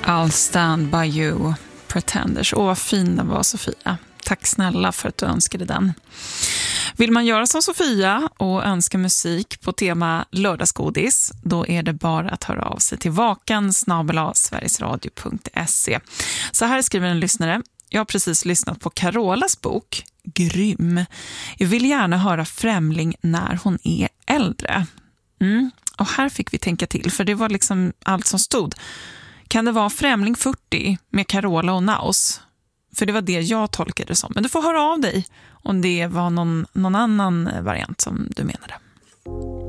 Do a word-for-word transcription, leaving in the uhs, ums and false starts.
I'll stand by you, Pretenders. Åh, vad fin den var, Sofia. Tack snälla för att du önskade den. Vill man göra som Sofia och önska musik på tema lördagsgodis, då är det bara att höra av sig till vakan snabel-a sverigesradio punkt se. Så här skriver en lyssnare. Jag har precis lyssnat på Carolas bok, Grym. Jag vill gärna höra Främling när hon är äldre. Mm. Och här fick vi tänka till, för det var liksom allt som stod. Kan det vara Främling fyrtio med Carola och Naus? För det var det jag tolkade det som. Men du får höra av dig om det var någon, någon annan variant som du menade.